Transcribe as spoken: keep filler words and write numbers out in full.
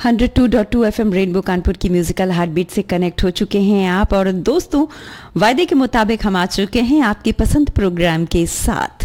One O two point two FM rainbow Kanpur की musical heartbeat से connect हो चुके हैं आप। और दोस्तों, वायदे के मुताबिक हम आ चुके हैं आपकी पसंद प्रोग्राम के साथ।